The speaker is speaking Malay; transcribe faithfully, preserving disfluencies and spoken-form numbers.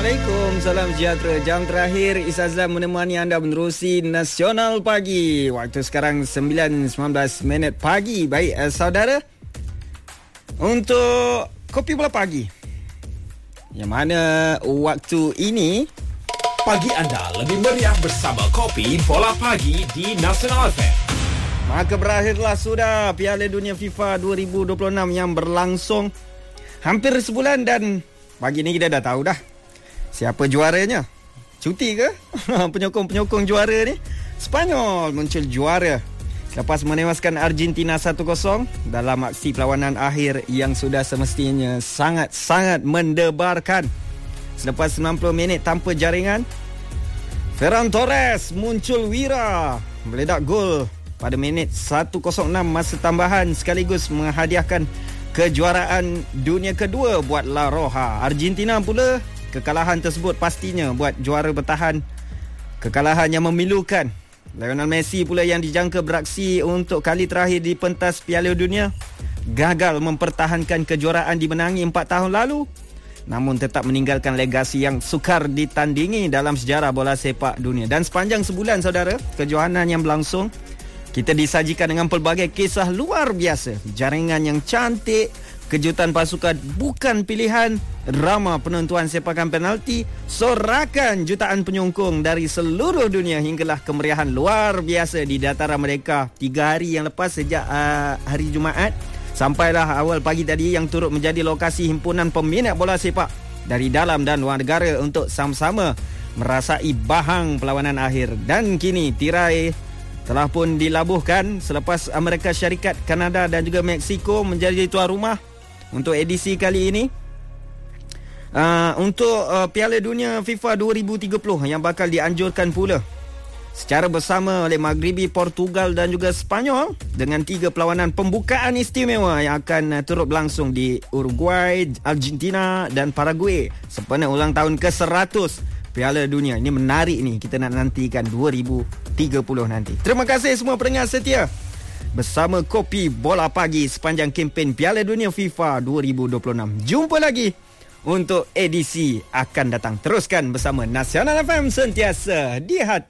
Assalamualaikum, salam sejahtera. Jam terakhir Izazlan menemani anda menerusi Nasional Pagi. Waktu sekarang sembilan sembilan belas minit pagi. Baik, eh, saudara, untuk Kopi Bola Pagi, yang mana waktu ini pagi anda lebih meriah bersama Kopi Bola Pagi di Nasional F M. Maka berakhirlah sudah Piala Dunia FIFA dua ribu dua puluh enam yang berlangsung hampir sebulan, dan pagi ni kita dah tahu dah siapa juaranya. Cuti ke? Penyokong-penyokong juara ni. Spanyol muncul juara selepas menewaskan Argentina satu kosong dalam aksi perlawanan akhir yang sudah semestinya sangat-sangat mendebarkan. Selepas sembilan puluh minit tanpa jaringan, Ferran Torres muncul wira, meledak gol pada minit seratus enam masa tambahan, sekaligus menghadiahkan kejuaraan dunia kedua buat La Roja. Argentina pula, kekalahan tersebut pastinya buat juara bertahan. Kekalahan yang memilukan. Lionel Messi pula yang dijangka beraksi untuk kali terakhir di pentas Piala Dunia, gagal mempertahankan kejuaraan dimenangi empat tahun lalu, namun tetap meninggalkan legasi yang sukar ditandingi dalam sejarah bola sepak dunia. Dan sepanjang sebulan, saudara, kejohanan yang berlangsung, kita disajikan dengan pelbagai kisah luar biasa. Jaringan yang cantik, kejutan pasukan bukan pilihan, drama penentuan sepakan penalti, sorakan jutaan penyokong dari seluruh dunia, hinggalah kemeriahan luar biasa di dataran mereka tiga hari yang lepas sejak uh, hari Jumaat sampailah awal pagi tadi, yang turut menjadi lokasi himpunan peminat bola sepak dari dalam dan luar negara untuk sama-sama merasai bahang perlawanan akhir. Dan kini tirai telah pun dilabuhkan selepas Amerika Syarikat, Kanada dan juga Mexico menjadi tuan rumah untuk edisi kali ini. Uh, untuk uh, Piala Dunia FIFA dua ribu tiga puluh yang bakal dianjurkan pula secara bersama oleh Maghribi, Portugal dan juga Spanyol, dengan tiga perlawanan pembukaan istimewa yang akan uh, turut berlangsung di Uruguay, Argentina dan Paraguay sempena ulang tahun ke seratus Piala Dunia. Ini menarik ni, kita nak nantikan dua ribu tiga puluh nanti. Terima kasih semua pendengar setia bersama Kopi Bola Pagi sepanjang kempen Piala Dunia FIFA dua ribu dua puluh enam. Jumpa lagi untuk edisi akan datang. Teruskan bersama Nasional F M, sentiasa di hati.